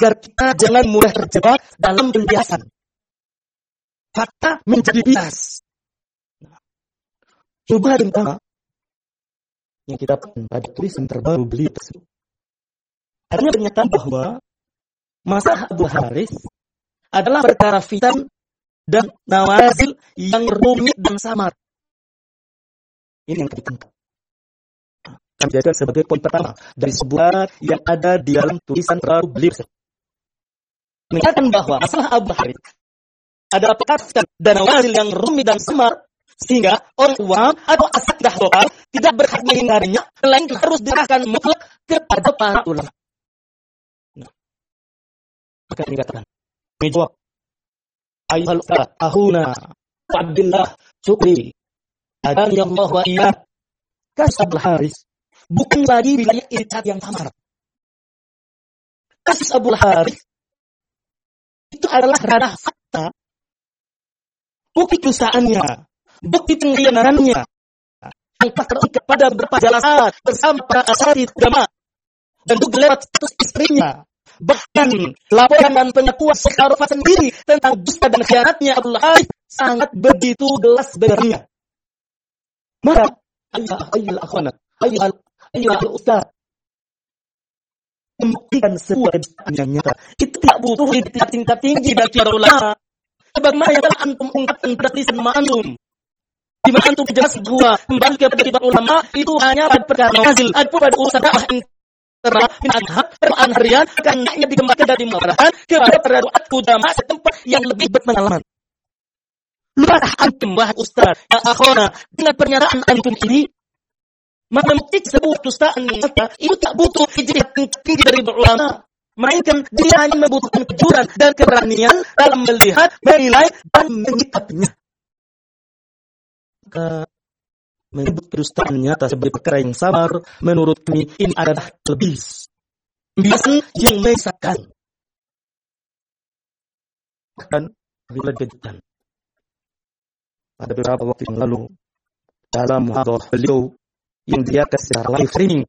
agar kita jangan mudah terjebak dalam pembiasan. Fakta menjadi bias. Coba tentang yang kita pada tulisan terbaru beliau tersebut. Karena pernyataan bahwa masalah Abu Haris adalah perkara fitan dan nawazil yang rumit dan samar. Ini yang kita tangkap. Kami jadikan sebagai poin pertama dari sebuah yang ada di dalam tulisan terbaru beliau tersebut. Menyatakan bahwa masalah Abu Haris adalah perkara fitan dan nawazil yang rumit dan samar, sehingga orang awam atau asatidzah lokal tidak berhak mengingkarinya, melainkan harus diserahkan mutlak kepada para ulama. Maka dikatakan, menjawab, Ayyuhal Ustaz, Ahuna, Abdullah, Syukri, Adani Allah wa iyyak, kasus Abu Haris, bukan lagi wilayah irtiad yang samar. Kasus Abu Haris, itu adalah ranah fakta, bukti perusahaannya, bukti pengkhianannya yang telah terungkap pada beberapa jelasan bersama para asatidz agama dan juga lewat status istrinya. Bahkan laporan dan pengakuan Syekh Arafat sendiri tentang dusta dan khianatnya Abu Haris sangat begitu jelas benarnya. Maka ayyuhal akhwana, ayyuhal ustaz, membuktikan sebuah kedustaan yang nyata itu tidak butuh di tingkat tinggi bagi para ulama. Sebagaimana yang telah antum ungkapkan pada tulisan antum, di mana antum jelas bahwa kembali kepada para ulama itu hanya pada perkara nazil, adapun pada urusan dakwah internal persoalan harian akan hanya dikembalikan dari marahan kepada para duat ulama setempat yang lebih berpengalaman. Lupakah antum wahai ustaz ya akhwana dengan pernyataan antum ini? Maka membuktikan sebuah kedustaan nyata itu tak butuh ijtihad tinggi dari ulama, melainkan dia hanya membutuhkan kejujuran dan keberanian dalam melihat, menilai, dan menyikapinya. Menyebut kedustaan nyata sebagai perkara yang samar, menurut kami ini adalah lebih pembiasan yang menyesatkan. Bahkan bila kejutan pada beberapa waktu yang lalu dalam muhadharah beliau yang dia secara live streaming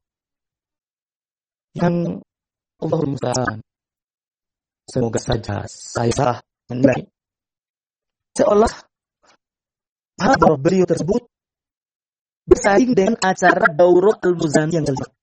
yang Allahul musta'an, semoga saja saya salah menilai, seolah muhadharah beliau tersebut bersaing dengan acara Daurah Al-Muzani yang kelima.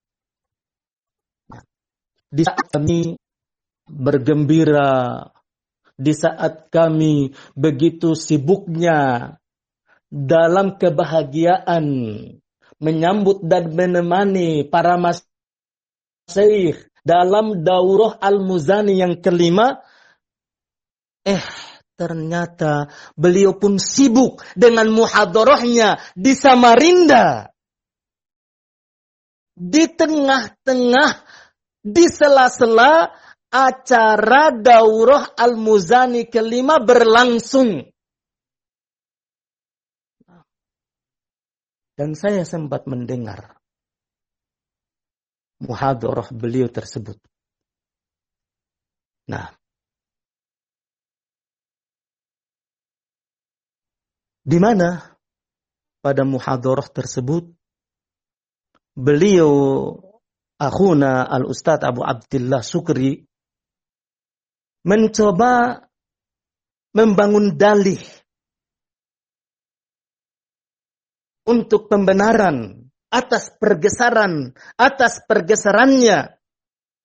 Di saat kami bergembira, di saat kami begitu sibuknya dalam kebahagiaan menyambut dan menemani para masyayikh dalam Daurah Al-Muzani yang kelima, ternyata beliau pun sibuk dengan muhadharahnya di Samarinda. Di tengah-tengah, di sela-sela acara Daurah Al-Muzani kelima berlangsung. Dan saya sempat mendengar muhadharah beliau tersebut. Nah, di mana pada muhadharah tersebut beliau akhuna al-Ustadz Abu Abdullah Syukri mencoba membangun dalih untuk pembenaran atas pergeserannya